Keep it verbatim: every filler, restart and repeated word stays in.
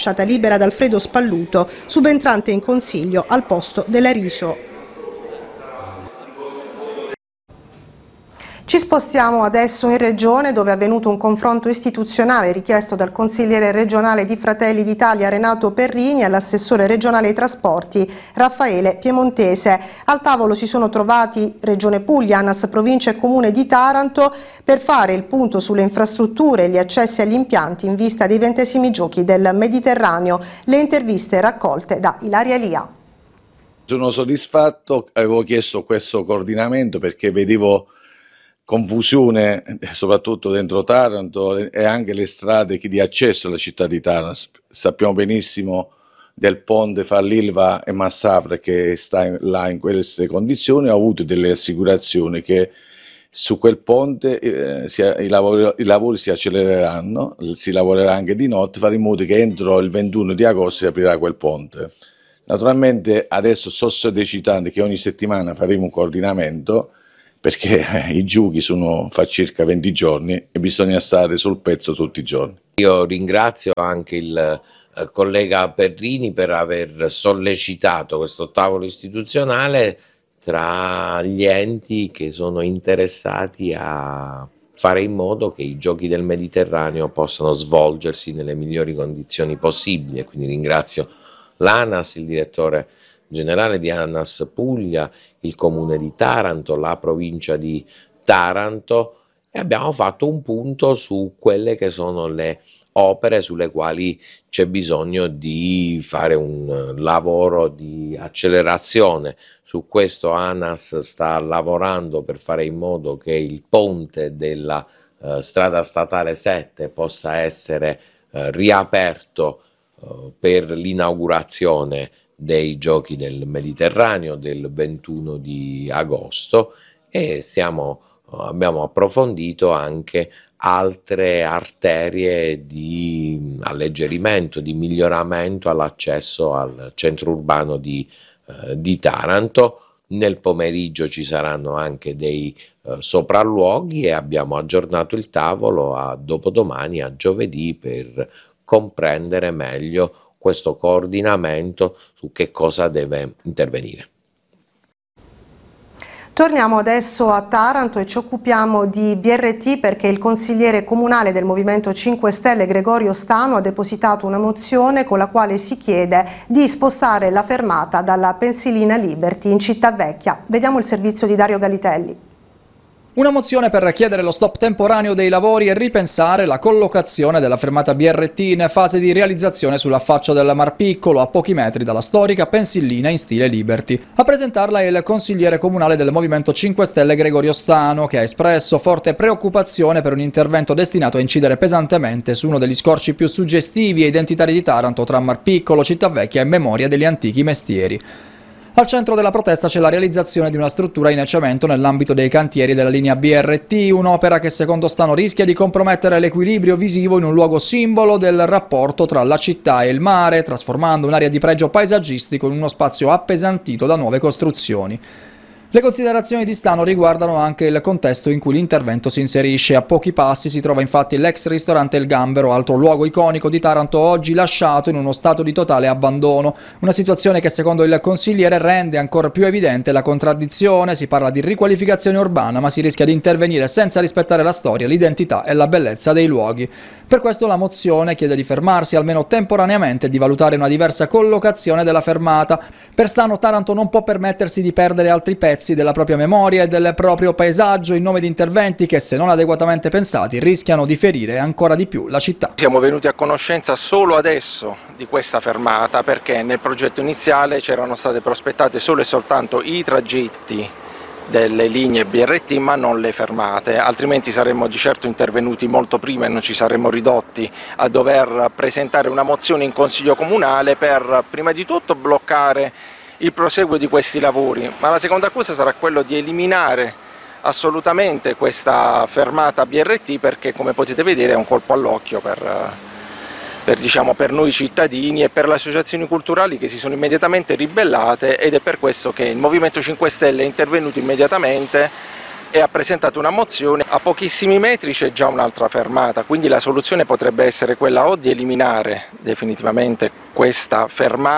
lasciata libera da Alfredo Spalluto, subentrante in consiglio al posto della Riso. Ci spostiamo adesso in Regione, dove è avvenuto un confronto istituzionale richiesto dal consigliere regionale di Fratelli d'Italia Renato Perrini e all'assessore regionale ai trasporti Raffaele Piemontese. Al tavolo si sono trovati Regione Puglia, ANAS, Provincia e Comune di Taranto per fare il punto sulle infrastrutture e gli accessi agli impianti in vista dei ventesimi Giochi del Mediterraneo. Le interviste raccolte da Ilaria Elia. Sono soddisfatto, avevo chiesto questo coordinamento perché vedevo confusione soprattutto dentro Taranto e anche le strade di accesso alla città di Taranto. Sappiamo benissimo del ponte fra l'Ilva e Massafra che sta in, là in queste condizioni. Ho avuto delle assicurazioni che su quel ponte eh, si, i, lavori, i lavori si accelereranno, si lavorerà anche di notte, fare in modo che entro il ventuno di agosto si aprirà quel ponte. Naturalmente adesso sto sollecitando che ogni settimana faremo un coordinamento, perché i giochi sono fa circa venti giorni e bisogna stare sul pezzo tutti i giorni. Io ringrazio anche il eh, collega Perrini per aver sollecitato questo tavolo istituzionale tra gli enti che sono interessati a fare in modo che i Giochi del Mediterraneo possano svolgersi nelle migliori condizioni possibili. E quindi ringrazio l'ANAS, il direttore generale di ANAS Puglia, il comune di Taranto, la provincia di Taranto, e abbiamo fatto un punto su quelle che sono le opere sulle quali c'è bisogno di fare un lavoro di accelerazione. Su questo ANAS sta lavorando per fare in modo che il ponte della eh, strada statale sette possa essere eh, riaperto eh, per l'inaugurazione dei Giochi del Mediterraneo del ventuno di agosto, e siamo, abbiamo approfondito anche altre arterie di alleggerimento, di miglioramento all'accesso al centro urbano di, eh, di Taranto. Nel pomeriggio ci saranno anche dei eh, sopralluoghi e abbiamo aggiornato il tavolo a dopodomani, a giovedì, per comprendere meglio questo coordinamento su che cosa deve intervenire. Torniamo adesso a Taranto e ci occupiamo di B R T, perché il consigliere comunale del Movimento cinque Stelle Gregorio Stano ha depositato una mozione con la quale si chiede di spostare la fermata dalla pensilina Liberty in Cittavecchia. Vediamo il servizio di Dario Galitelli. Una mozione per chiedere lo stop temporaneo dei lavori e ripensare la collocazione della fermata B R T in fase di realizzazione sull'affaccio del Mar Piccolo, a pochi metri dalla storica Pensillina in stile Liberty. A presentarla è il consigliere comunale del Movimento cinque Stelle Gregorio Stano, che ha espresso forte preoccupazione per un intervento destinato a incidere pesantemente su uno degli scorci più suggestivi e identitari di Taranto tra Mar Piccolo, Cittavecchia e memoria degli antichi mestieri. Al centro della protesta c'è la realizzazione di una struttura in cemento nell'ambito dei cantieri della linea B R T, un'opera che secondo Stano rischia di compromettere l'equilibrio visivo in un luogo simbolo del rapporto tra la città e il mare, trasformando un'area di pregio paesaggistico in uno spazio appesantito da nuove costruzioni. Le considerazioni di Stano riguardano anche il contesto in cui l'intervento si inserisce. A pochi passi si trova infatti l'ex ristorante Il Gambero, altro luogo iconico di Taranto oggi lasciato in uno stato di totale abbandono. Una situazione che secondo il consigliere rende ancora più evidente la contraddizione. Si parla di riqualificazione urbana, ma si rischia di intervenire senza rispettare la storia, l'identità e la bellezza dei luoghi. Per questo la mozione chiede di fermarsi almeno temporaneamente e di valutare una diversa collocazione della fermata. Per Stano, Taranto non può permettersi di perdere altri pezzi della propria memoria e del proprio paesaggio in nome di interventi che, se non adeguatamente pensati, rischiano di ferire ancora di più la città. Siamo venuti a conoscenza solo adesso di questa fermata, perché nel progetto iniziale c'erano state prospettate solo e soltanto i tragetti delle linee B R T, ma non le fermate, altrimenti saremmo di certo intervenuti molto prima e non ci saremmo ridotti a dover presentare una mozione in Consiglio Comunale per prima di tutto bloccare il proseguo di questi lavori, ma la seconda cosa sarà quello di eliminare assolutamente questa fermata B R T, perché come potete vedere è un colpo all'occhio per, per, diciamo, per noi cittadini e per le associazioni culturali che si sono immediatamente ribellate, ed è per questo che il Movimento cinque Stelle è intervenuto immediatamente e ha presentato una mozione. A pochissimi metri c'è già un'altra fermata, quindi la soluzione potrebbe essere quella o di eliminare definitivamente questa fermata